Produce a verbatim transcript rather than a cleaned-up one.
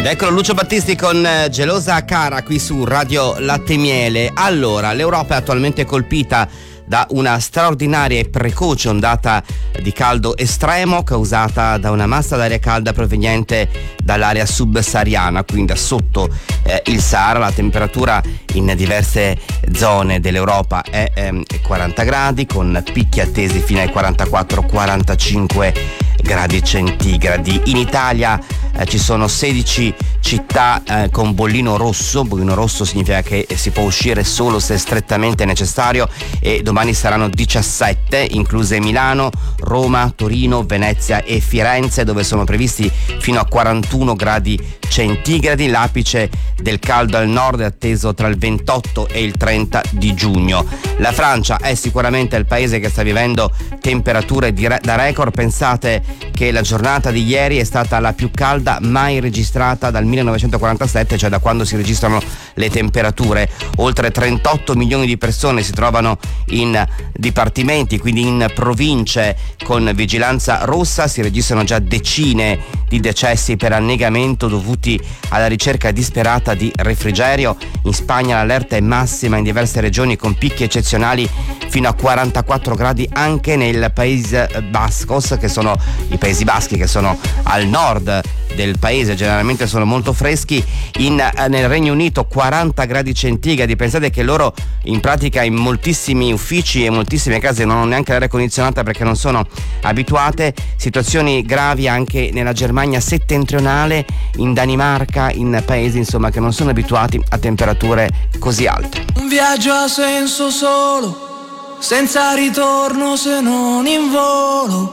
Ed eccolo Lucio Battisti con Gelosa Cara qui su Radio Latte e Miele. Allora, l'Europa è attualmente colpita da una straordinaria e precoce ondata di caldo estremo causata da una massa d'aria calda proveniente dall'area subsahariana, quindi da sotto eh, il Sahara. La temperatura in diverse zone dell'Europa è ehm, quaranta gradi, con picchi attesi fino ai quarantaquattro quarantacinque gradi centigradi. In Italia eh, ci sono sedici città eh, con bollino rosso. Bollino rosso significa che si può uscire solo se strettamente necessario, e domani saranno diciassette, incluse Milano, Roma, Torino, Venezia e Firenze, dove sono previsti fino a quarantuno gradi centigradi. L'apice del caldo al nord è atteso tra il ventotto e il trenta di giugno. La Francia è sicuramente il paese che sta vivendo temperature di re- da record. Pensate che la giornata di ieri è stata la più calda mai registrata dal millenovecentoquarantasette, cioè da quando si registrano le temperature. Oltre trentotto milioni di persone si trovano in dipartimenti, quindi in province con vigilanza rossa. Si registrano già decine di decessi per annegamento dovuti alla ricerca disperata di refrigerio. In Spagna l'allerta è massima in diverse regioni, con picchi eccezionali fino a quarantaquattro gradi anche nel País Bascos, che sono i Paesi Baschi, che sono al nord del paese, generalmente sono molto freschi. In, nel Regno Unito quaranta gradi centigradi. Pensate che loro in pratica in moltissimi uffici e moltissime case non hanno neanche l'aria condizionata perché non sono abituate. Situazioni gravi anche nella Germania settentrionale, in Danimarca, in paesi insomma che non sono abituati a temperature così alte. Un viaggio ha senso solo senza ritorno se non in volo.